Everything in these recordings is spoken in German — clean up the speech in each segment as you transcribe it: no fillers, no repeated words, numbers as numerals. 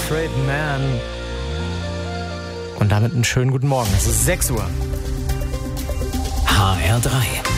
Afraid Man. Und damit einen schönen guten Morgen. Es ist 6 Uhr. HR3.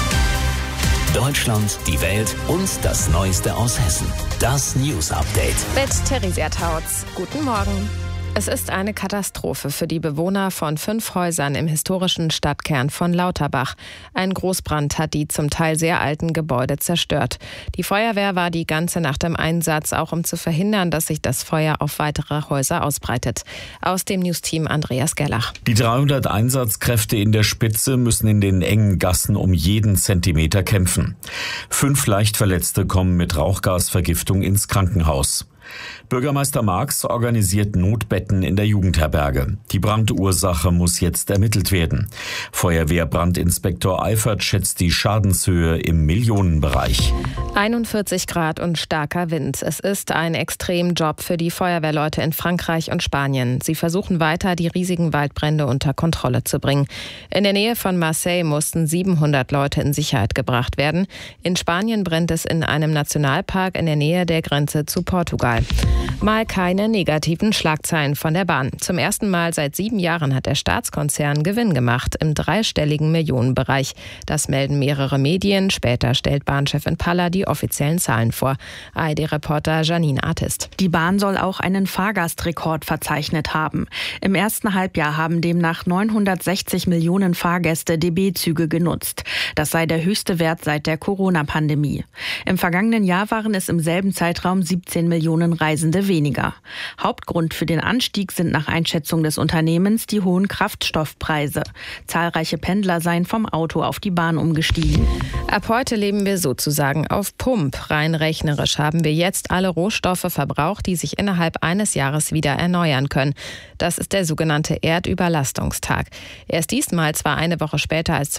Deutschland, die Welt und das Neueste aus Hessen. Das News Update. Mit Theresia Tautz. Guten Morgen. Es ist eine Katastrophe für die Bewohner von 5 Häusern im historischen Stadtkern von Lauterbach. Ein Großbrand hat die zum Teil sehr alten Gebäude zerstört. Die Feuerwehr war die ganze Nacht im Einsatz, auch um zu verhindern, dass sich das Feuer auf weitere Häuser ausbreitet. Aus dem Newsteam Andreas Gerlach. Die 300 Einsatzkräfte in der Spitze müssen in den engen Gassen um jeden Zentimeter kämpfen. 5 Leichtverletzte kommen mit Rauchgasvergiftung ins Krankenhaus. Bürgermeister Marx organisiert Notbetten in der Jugendherberge. Die Brandursache muss jetzt ermittelt werden. Feuerwehrbrandinspektor Eifert schätzt die Schadenshöhe im Millionenbereich. 41 Grad und starker Wind. Es ist ein Extremjob für die Feuerwehrleute in Frankreich und Spanien. Sie versuchen weiter, die riesigen Waldbrände unter Kontrolle zu bringen. In der Nähe von Marseille mussten 700 Leute in Sicherheit gebracht werden. In Spanien brennt es in einem Nationalpark in der Nähe der Grenze zu Portugal. Mal keine negativen Schlagzeilen von der Bahn. Zum ersten Mal seit 7 Jahren hat der Staatskonzern Gewinn gemacht im dreistelligen Millionenbereich. Das melden mehrere Medien. Später stellt Bahnchefin Paller die offiziellen Zahlen vor. ARD-Reporter Janine Artist. Die Bahn soll auch einen Fahrgastrekord verzeichnet haben. Im ersten Halbjahr haben demnach 960 Millionen Fahrgäste DB-Züge genutzt. Das sei der höchste Wert seit der Corona-Pandemie. Im vergangenen Jahr waren es im selben Zeitraum 17 Millionen Reisende weniger. Hauptgrund für den Anstieg sind nach Einschätzung des Unternehmens die hohen Kraftstoffpreise. Zahlreiche Pendler seien vom Auto auf die Bahn umgestiegen. Ab heute leben wir sozusagen auf Pump. Rein rechnerisch haben wir jetzt alle Rohstoffe verbraucht, die sich innerhalb eines Jahres wieder erneuern können. Das ist der sogenannte Erdüberlastungstag. Er ist diesmal zwar eine Woche später als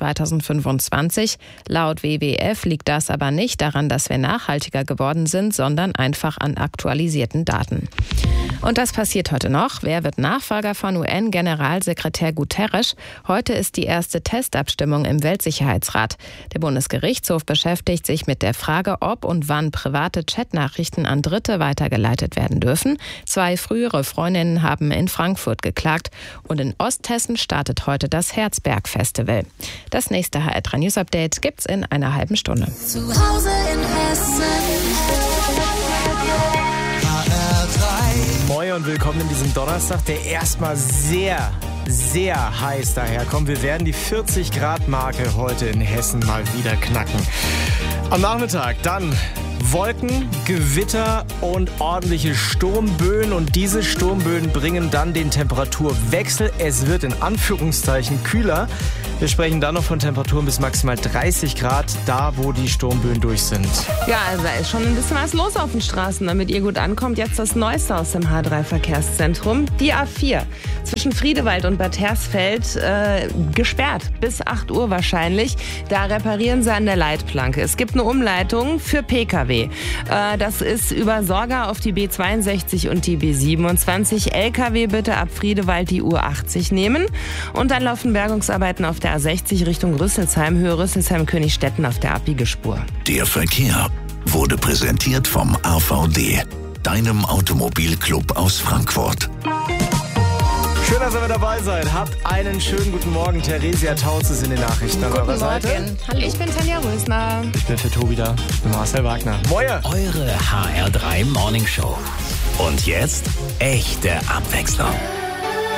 2025. Laut WWF liegt das aber nicht daran, dass wir nachhaltiger geworden sind, sondern einfach an aktualisierten Daten. Und das passiert heute noch. Wer wird Nachfolger von UN-Generalsekretär Guterres? Heute ist die erste Testabstimmung im Weltsicherheitsrat. Der Bundesgerichtshof beschäftigt sich mit der Frage, ob und wann private Chatnachrichten an Dritte weitergeleitet werden dürfen. 2 frühere Freundinnen haben in Frankfurt geklagt. Und in Osthessen startet heute das Herzberg-Festival. Das nächste HR3 News Update gibt's in einer halben Stunde. Zu Hause in Hessen. Moin und willkommen in diesem Donnerstag, der erstmal sehr, sehr heiß daherkommt. Wir werden die 40-Grad-Marke heute in Hessen mal wieder knacken. Am Nachmittag dann Wolken, Gewitter und ordentliche Sturmböen. Und diese Sturmböen bringen dann den Temperaturwechsel. Es wird in Anführungszeichen kühler. Wir sprechen dann noch von Temperaturen bis maximal 30 Grad, da wo die Sturmböen durch sind. Ja, also da ist schon ein bisschen was los auf den Straßen, damit ihr gut ankommt. Jetzt das Neueste aus dem H3-Verkehrszentrum. Die A4 zwischen Friedewald und Bad Hersfeld gesperrt bis 8 Uhr wahrscheinlich. Da reparieren sie an der Leitplanke. Es gibt eine Umleitung für Pkw. Das ist über Sorga auf die B62 und die B27. Lkw bitte ab Friedewald die U80 nehmen. Und dann laufen Bergungsarbeiten auf der A60 Richtung Rüsselsheim, Höhe Rüsselsheim-Königstetten auf der Abbiegespur. Der Verkehr wurde präsentiert vom AVD, deinem Automobilclub aus Frankfurt. Schön, dass ihr mit dabei seid. Habt einen schönen guten Morgen. Theresia Tautz ist in den Nachrichten an eurer Seite. Hallo, ich bin Tanja Rösner. Ich bin für Tobi da. Ich bin Marcel Wagner. Moin. Eure HR3 Morning Show. Und jetzt echte Abwechslung.